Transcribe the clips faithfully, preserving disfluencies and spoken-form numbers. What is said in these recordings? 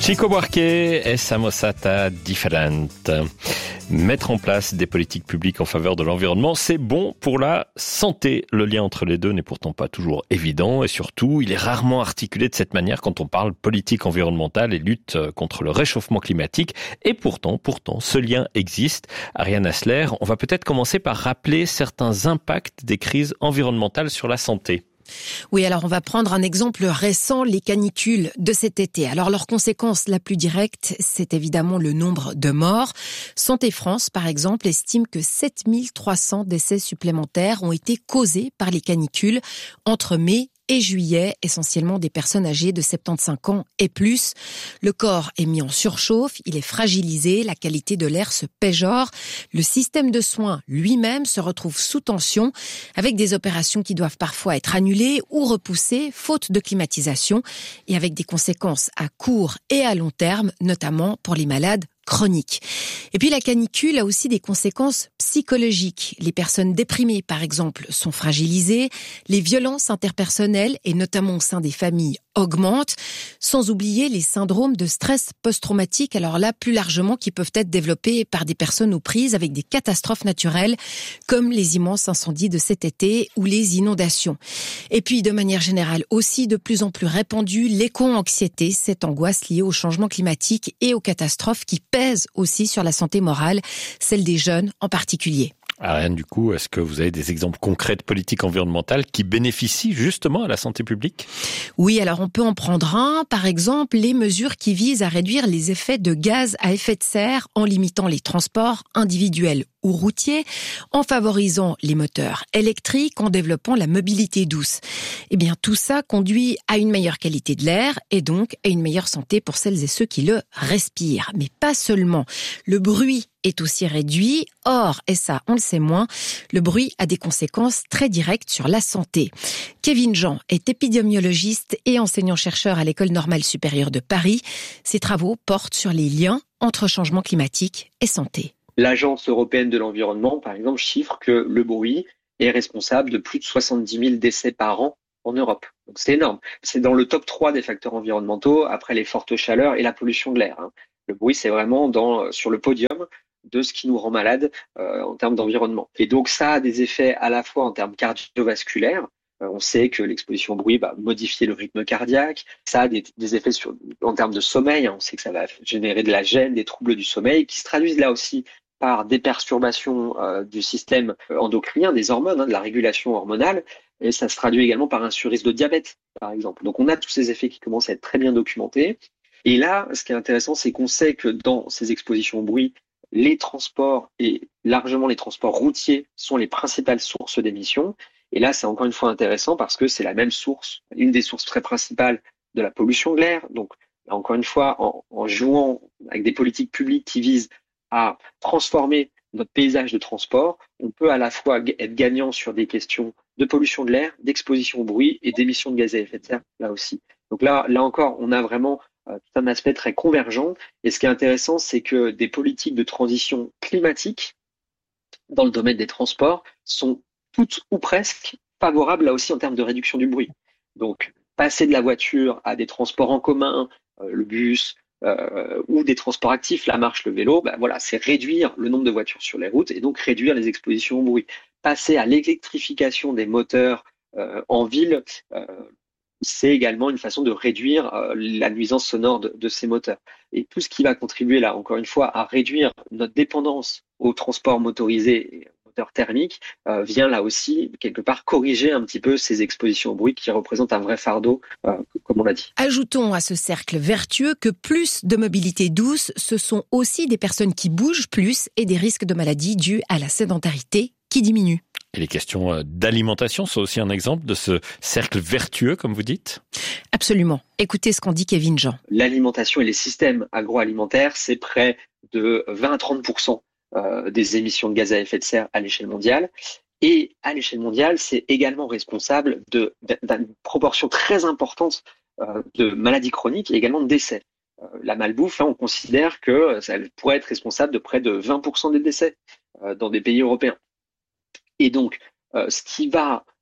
Chico Buarque esa mozata differente. Mettre en place des politiques publiques en faveur de l'environnement, c'est bon pour la santé. Le lien entre les deux n'est pourtant pas toujours évident et surtout, il est rarement articulé de cette manière quand on parle politique environnementale et lutte contre le réchauffement climatique. Et pourtant, pourtant, ce lien existe. Ariane Hasler, on va peut-être commencer par rappeler certains impacts des crises environnementales sur la santé. Oui, alors on va prendre un exemple récent, les canicules de cet été. Alors leur conséquence la plus directe, c'est évidemment le nombre de morts. Santé France, par exemple, estime que sept mille trois cents décès supplémentaires ont été causés par les canicules entre mai et juillet, essentiellement des personnes âgées de soixante-quinze ans et plus. Le corps est mis en surchauffe, il est fragilisé, la qualité de l'air se péjore. Le système de soins lui-même se retrouve sous tension, avec des opérations qui doivent parfois être annulées ou repoussées, faute de climatisation, et avec des conséquences à court et à long terme, notamment pour les malades chronique. Et puis la canicule a aussi des conséquences psychologiques. Les personnes déprimées, par exemple, sont fragilisées. Les violences interpersonnelles, et notamment au sein des familles, augmentent. Sans oublier les syndromes de stress post-traumatique, alors là, plus largement, qui peuvent être développés par des personnes aux prises avec des catastrophes naturelles, comme les immenses incendies de cet été ou les inondations. Et puis, de manière générale, aussi de plus en plus répandue, l'éco-anxiété, cette angoisse liée au changement climatique et aux catastrophes qui pèse aussi sur la santé morale, celle des jeunes en particulier. Ariane, du coup, est-ce que vous avez des exemples concrets de politiques environnementales qui bénéficient justement à la santé publique ? Oui, alors on peut en prendre un. Par exemple, les mesures qui visent à réduire les effets de gaz à effet de serre en limitant les transports individuels ou routiers, en favorisant les moteurs électriques, en développant la mobilité douce. Eh bien, tout ça conduit à une meilleure qualité de l'air et donc à une meilleure santé pour celles et ceux qui le respirent. Mais pas seulement. Le bruit est aussi réduit. Or, et ça, on le sait moins, le bruit a des conséquences très directes sur la santé. Kevin Jean est épidémiologiste et enseignant-chercheur à l'École normale supérieure de Paris. Ses travaux portent sur les liens entre changement climatique et santé. L'Agence européenne de l'environnement, par exemple, chiffre que le bruit est responsable de plus de soixante-dix mille décès par an en Europe. Donc c'est énorme. C'est dans le top trois des facteurs environnementaux, après les fortes chaleurs et la pollution de l'air. Le bruit, c'est vraiment dans, sur le podium de ce qui nous rend malade euh, en termes d'environnement. Et donc ça a des effets à la fois en termes cardiovasculaires. Euh, on sait que l'exposition au bruit va modifier le rythme cardiaque. Ça a des, des effets sur, en termes de sommeil. On sait que ça va générer de la gêne, des troubles du sommeil, qui se traduisent là aussi par des perturbations euh, du système endocrinien, des hormones, hein, de la régulation hormonale, et ça se traduit également par un surrisque de diabète, par exemple. Donc on a tous ces effets qui commencent à être très bien documentés. Et là, ce qui est intéressant, c'est qu'on sait que dans ces expositions au bruit, les transports et largement les transports routiers sont les principales sources d'émissions. Et là, c'est encore une fois intéressant parce que c'est la même source, une des sources très principales de la pollution de l'air. Donc, là, encore une fois, en, en jouant avec des politiques publiques qui visent à transformer notre paysage de transport, on peut à la fois être gagnant sur des questions de pollution de l'air, d'exposition au bruit et d'émissions de gaz à effet de serre, là aussi. Donc là, là encore, on a vraiment euh, tout un aspect très convergent. Et ce qui est intéressant, c'est que des politiques de transition climatique dans le domaine des transports sont toutes ou presque favorables là aussi en termes de réduction du bruit. Donc, passer de la voiture à des transports en commun, euh, le bus, Euh, ou des transports actifs, la marche, le vélo, ben voilà, c'est réduire le nombre de voitures sur les routes et donc réduire les expositions au bruit. Passer à l'électrification des moteurs euh, en ville, euh, c'est également une façon de réduire euh, la nuisance sonore de, de ces moteurs. Et tout ce qui va contribuer là, encore une fois, à réduire notre dépendance aux transports motorisés et moteurs thermiques euh, vient là aussi, quelque part, corriger un petit peu ces expositions au bruit qui représentent un vrai fardeau, euh, comme on l'a dit. Ajoutons à ce cercle vertueux que plus de mobilité douce, ce sont aussi des personnes qui bougent plus et des risques de maladies dus à la sédentarité qui diminuent. Et les questions d'alimentation sont aussi un exemple de ce cercle vertueux, comme vous dites ? Absolument. Écoutez ce qu'en dit Kevin Jean. L'alimentation et les systèmes agroalimentaires, c'est près de vingt à trente pour cent des émissions de gaz à effet de serre à l'échelle mondiale. Et à l'échelle mondiale, c'est également responsable de, d'une proportion très importante de maladies chroniques et également de décès. La malbouffe, hein, on considère que ça pourrait être responsable de près de vingt pour cent des décès dans des pays européens. Et donc, euh, ce qui va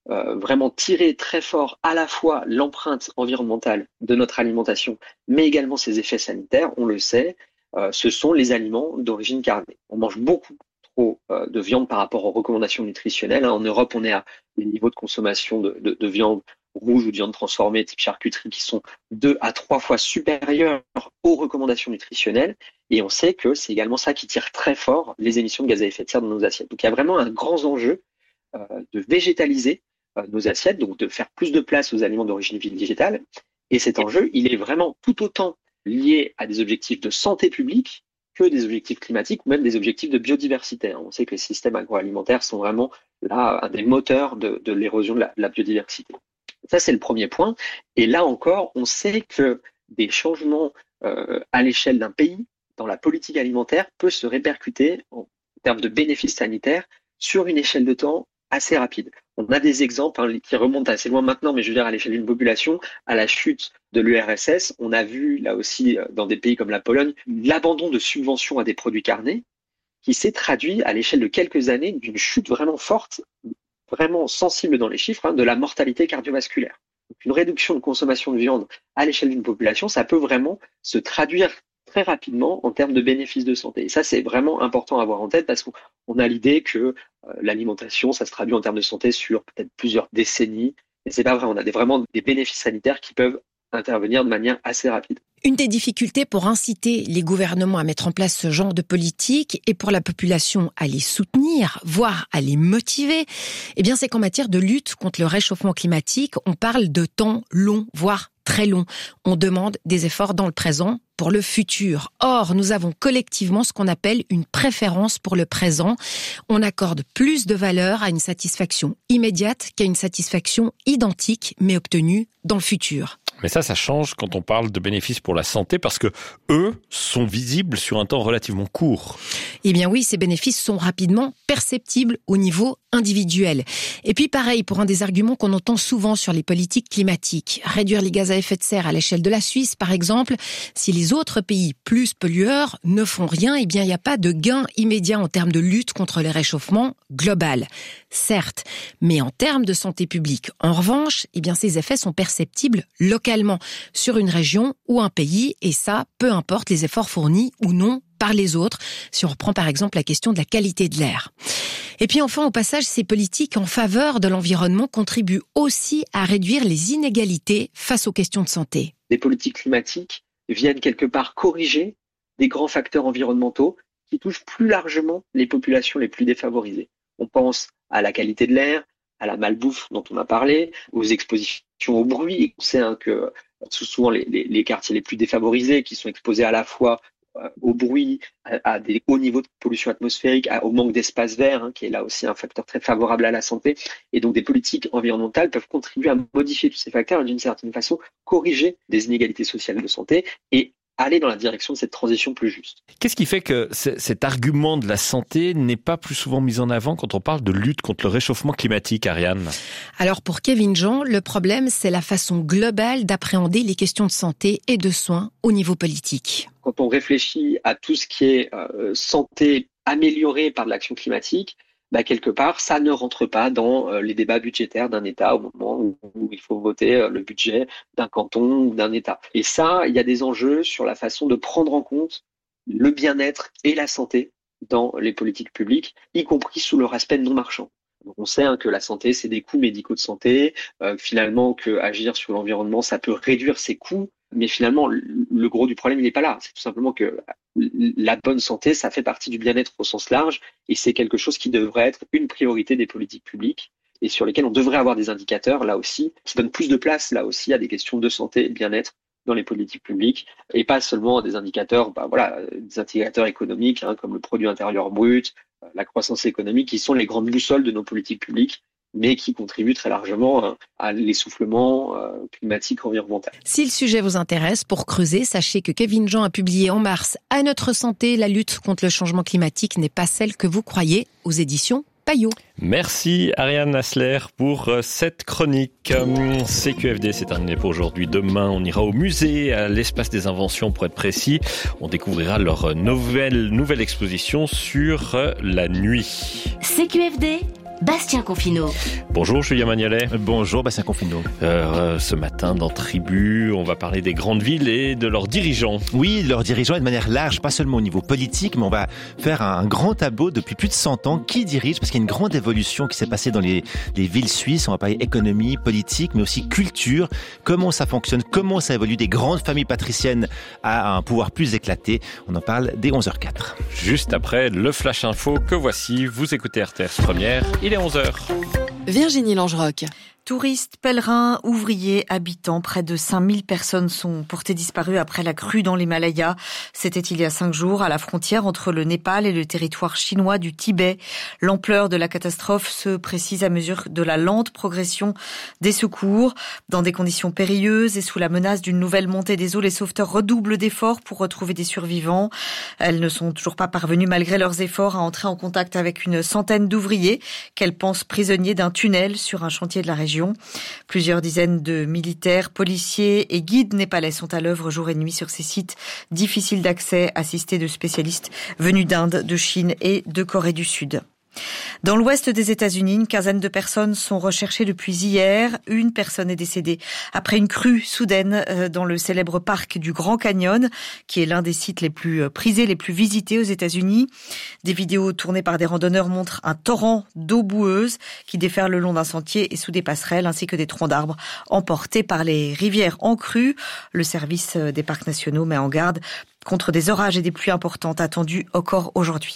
euh, vraiment tirer très fort à la fois l'empreinte environnementale de notre alimentation, mais également ses effets sanitaires, on le sait, euh, ce sont les aliments d'origine carnée. On mange beaucoup trop euh, de viande par rapport aux recommandations nutritionnelles. En Europe, on est à des niveaux de consommation de, de, de viande rouge ou de viande transformée type charcuterie qui sont deux à trois fois supérieurs aux recommandations nutritionnelles. Et on sait que c'est également ça qui tire très fort les émissions de gaz à effet de serre dans nos assiettes. Donc il y a vraiment un grand enjeu euh, de végétaliser euh, nos assiettes, donc de faire plus de place aux aliments d'origine végétale. Et cet enjeu, il est vraiment tout autant lié à des objectifs de santé publique que des objectifs climatiques ou même des objectifs de biodiversité. On sait que les systèmes agroalimentaires sont vraiment là un des moteurs de, de l'érosion de la, de la biodiversité. Ça, c'est le premier point. Et là encore, on sait que des changements euh, à l'échelle d'un pays dans la politique alimentaire peut se répercuter en termes de bénéfices sanitaires sur une échelle de temps assez rapide. On a des exemples hein, qui remontent assez loin maintenant, mais je veux dire à l'échelle d'une population, à la chute de l'U R S S, on a vu là aussi dans des pays comme la Pologne l'abandon de subventions à des produits carnés qui s'est traduit à l'échelle de quelques années d'une chute vraiment forte, vraiment sensible dans les chiffres, hein, de la mortalité cardiovasculaire. Donc, une réduction de consommation de viande à l'échelle d'une population, ça peut vraiment se traduire très rapidement en termes de bénéfices de santé. Et ça, c'est vraiment important à avoir en tête parce qu'on a l'idée que euh, l'alimentation, ça se traduit en termes de santé sur peut-être plusieurs décennies. Et c'est pas vrai. On a des, vraiment des bénéfices sanitaires qui peuvent intervenir de manière assez rapide. Une des difficultés pour inciter les gouvernements à mettre en place ce genre de politique et pour la population à les soutenir, voire à les motiver, eh bien, c'est qu'en matière de lutte contre le réchauffement climatique, on parle de temps long, voire très long. On demande des efforts dans le présent pour le futur. Or, nous avons collectivement ce qu'on appelle une préférence pour le présent. On accorde plus de valeur à une satisfaction immédiate qu'à une satisfaction identique, mais obtenue dans le futur. Mais ça, ça change quand on parle de bénéfices pour la santé parce que eux sont visibles sur un temps relativement court. Eh bien oui, ces bénéfices sont rapidement perceptibles au niveau individuel. Et puis pareil, pour un des arguments qu'on entend souvent sur les politiques climatiques, réduire les gaz à effet de serre à l'échelle de la Suisse, par exemple, si les autres pays plus pollueurs ne font rien, eh bien il n'y a pas de gain immédiat en termes de lutte contre le réchauffement global. Certes, mais en termes de santé publique, en revanche, eh bien ces effets sont perceptibles localement sur une région ou un pays, et ça, peu importe les efforts fournis ou non par les autres, si on reprend par exemple la question de la qualité de l'air. Et puis enfin, au passage, ces politiques en faveur de l'environnement contribuent aussi à réduire les inégalités face aux questions de santé. Les politiques climatiques viennent quelque part corriger des grands facteurs environnementaux qui touchent plus largement les populations les plus défavorisées. On pense à la qualité de l'air, à la malbouffe dont on a parlé, aux expositions au bruit. On sait hein, que souvent les, les, les quartiers les plus défavorisés qui sont exposés à la fois au bruit, à, à des hauts niveaux de pollution atmosphérique, à, au manque d'espace vert, hein, qui est là aussi un facteur très favorable à la santé. Et donc des politiques environnementales peuvent contribuer à modifier tous ces facteurs et d'une certaine façon corriger des inégalités sociales de santé et aller dans la direction de cette transition plus juste. Qu'est-ce qui fait que c- cet argument de la santé n'est pas plus souvent mis en avant quand on parle de lutte contre le réchauffement climatique, Ariane ? Alors pour Kevin Jean, le problème, c'est la façon globale d'appréhender les questions de santé et de soins au niveau politique. Quand on réfléchit à tout ce qui est euh, santé améliorée par de l'action climatique, bah, quelque part, ça ne rentre pas dans euh, les débats budgétaires d'un État au moment où, où il faut voter euh, le budget d'un canton ou d'un État. Et ça, il y a des enjeux sur la façon de prendre en compte le bien-être et la santé dans les politiques publiques, y compris sous leur aspect non marchand. Donc on sait hein, que la santé, c'est des coûts médicaux de santé, euh, finalement que agir sur l'environnement, ça peut réduire ces coûts, mais finalement, le gros du problème, il n'est pas là. C'est tout simplement que la bonne santé, ça fait partie du bien-être au sens large et c'est quelque chose qui devrait être une priorité des politiques publiques et sur lesquels on devrait avoir des indicateurs, là aussi, qui donnent plus de place, là aussi, à des questions de santé et de bien-être dans les politiques publiques et pas seulement à des indicateurs, bah voilà, des indicateurs économiques hein, comme le produit intérieur brut, la croissance économique, qui sont les grandes boussoles de nos politiques publiques, mais qui contribuent très largement à l'essoufflement climatique environnemental. Si le sujet vous intéresse, pour creuser, sachez que Kevin Jean a publié en mars « À notre santé, la lutte contre le changement climatique n'est pas celle que vous croyez » aux éditions Payot. Merci Ariane Hassler pour cette chronique. C Q F D, c'est terminé pour aujourd'hui. Demain, on ira au musée, à l'espace des inventions pour être précis. On découvrira leur nouvelle, nouvelle exposition sur la nuit. C Q F D, Bastien Confineau. Bonjour Julien Magnolet. Bonjour Bastien Confineau. Euh, ce matin dans Tribu, on va parler des grandes villes et de leurs dirigeants. Oui, leurs dirigeants et de manière large, pas seulement au niveau politique, mais on va faire un grand tableau depuis plus de cent ans. Qui dirige ? Parce qu'il y a une grande évolution qui s'est passée dans les, les villes suisses. On va parler économie, politique, mais aussi culture. Comment ça fonctionne ? Comment ça évolue ? Des grandes familles patriciennes à un pouvoir plus éclaté. On en parle dès onze heures zéro quatre. Juste après le Flash Info que voici. Vous écoutez R T S Première. Il est onze heures. Virginie Langeroc. Touristes, pèlerins, ouvriers, habitants, près de cinq mille personnes sont portées disparues après la crue dans l'Himalaya. C'était il y a cinq jours à la frontière entre le Népal et le territoire chinois du Tibet. L'ampleur de la catastrophe se précise à mesure de la lente progression des secours. Dans des conditions périlleuses et sous la menace d'une nouvelle montée des eaux, les sauveteurs redoublent d'efforts pour retrouver des survivants. Elles ne sont toujours pas parvenues, malgré leurs efforts, à entrer en contact avec une centaine d'ouvriers qu'elles pensent prisonniers d'un tunnel sur un chantier de la région. Plusieurs dizaines de militaires, policiers et guides népalais sont à l'œuvre jour et nuit sur ces sites difficiles d'accès, assistés de spécialistes venus d'Inde, de Chine et de Corée du Sud. Dans l'ouest des États-Unis, une quinzaine de personnes sont recherchées depuis hier. Une personne est décédée après une crue soudaine dans le célèbre parc du Grand Canyon, qui est l'un des sites les plus prisés, les plus visités aux États-Unis. Des vidéos tournées par des randonneurs montrent un torrent d'eau boueuse qui déferle le long d'un sentier et sous des passerelles, ainsi que des troncs d'arbres emportés par les rivières en crue. Le service des parcs nationaux met en garde contre des orages et des pluies importantes attendues encore aujourd'hui.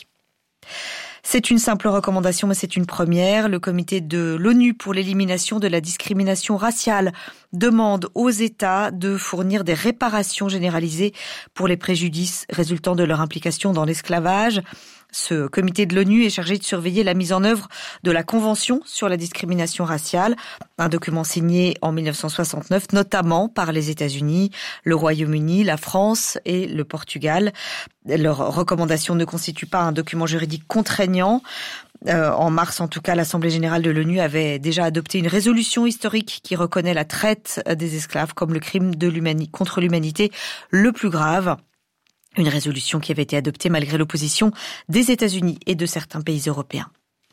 C'est une simple recommandation, mais c'est une première. Le comité de l'ONU pour l'élimination de la discrimination raciale demande aux États de fournir des réparations généralisées pour les préjudices résultant de leur implication dans l'esclavage. Ce comité de l'ONU est chargé de surveiller la mise en œuvre de la Convention sur la discrimination raciale, un document signé en dix-neuf cent soixante-neuf, notamment par les États-Unis, le Royaume-Uni, la France et le Portugal. Leurs recommandations ne constituent pas un document juridique contraignant. Euh, en mars, en tout cas, l'Assemblée générale de l'ONU avait déjà adopté une résolution historique qui reconnaît la traite des esclaves comme le crime de l'humani- contre l'humanité le plus grave. Une résolution qui avait été adoptée malgré l'opposition des États-Unis et de certains pays européens.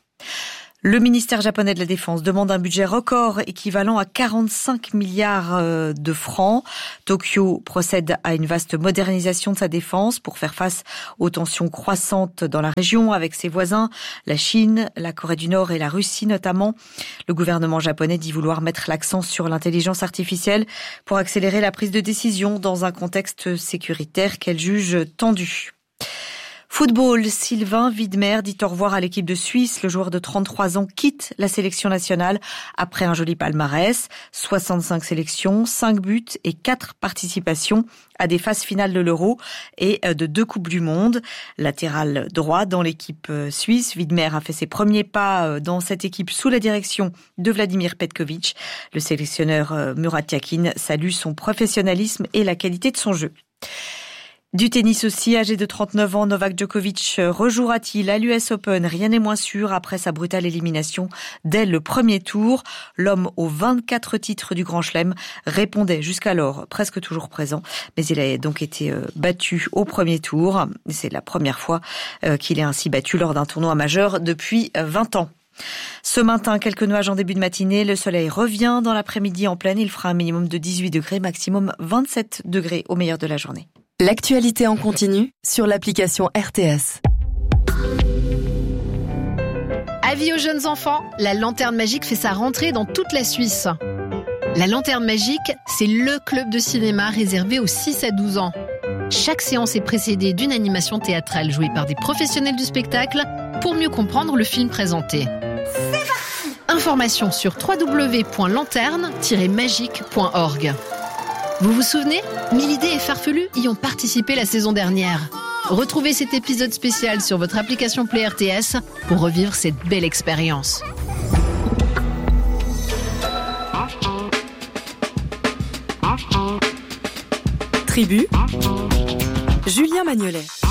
Le ministère japonais de la Défense demande un budget record équivalent à quarante-cinq milliards de francs. Tokyo procède à une vaste modernisation de sa défense pour faire face aux tensions croissantes dans la région avec ses voisins, la Chine, la Corée du Nord et la Russie notamment. Le gouvernement japonais dit vouloir mettre l'accent sur l'intelligence artificielle pour accélérer la prise de décision dans un contexte sécuritaire qu'elle juge tendu. Football, Sylvain Widmer dit au revoir à l'équipe de Suisse. Le joueur de trente-trois ans quitte la sélection nationale après un joli palmarès. soixante-cinq sélections, cinq buts et quatre participations à des phases finales de l'Euro et de deux Coupes du Monde. Latéral droit dans l'équipe suisse, Widmer a fait ses premiers pas dans cette équipe sous la direction de Vladimir Petkovic. Le sélectionneur Murat Yakin salue son professionnalisme et la qualité de son jeu. Du tennis aussi, âgé de trente-neuf ans, Novak Djokovic rejouera-t-il à l'U S Open ? Rien n'est moins sûr après sa brutale élimination dès le premier tour. L'homme aux vingt-quatre titres du Grand Chelem répondait jusqu'alors presque toujours présent, mais il a donc été battu au premier tour. C'est la première fois qu'il est ainsi battu lors d'un tournoi majeur depuis vingt ans. Ce matin, quelques nuages en début de matinée. Le soleil revient dans l'après-midi en pleine. Il fera un minimum de dix-huit degrés, maximum vingt-sept degrés au meilleur de la journée. L'actualité en continu sur l'application R T S. Avis aux jeunes enfants, la Lanterne Magique fait sa rentrée dans toute la Suisse. La Lanterne Magique, c'est le club de cinéma réservé aux six à douze ans. Chaque séance est précédée d'une animation théâtrale jouée par des professionnels du spectacle pour mieux comprendre le film présenté. C'est parti ! Informations sur w w w point lanterne tiret magique point org. Vous vous souvenez ? Milidé et Farfelu y ont participé la saison dernière. Retrouvez cet épisode spécial sur votre application Play R T S pour revivre cette belle expérience. Tribu, Julien Magnolet.